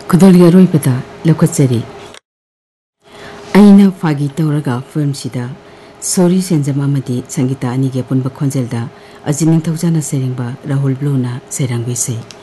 खुदोली अरोइबदा लखोचरी अइना Phagi तौरगा film सिदा sorry सेंजम अमदी Sangeeta अनिगे पुनब खोंजेलदा अजिनिंग थौजाना सेरिंगबा Rahul ब्लूना सेरंगबेसे।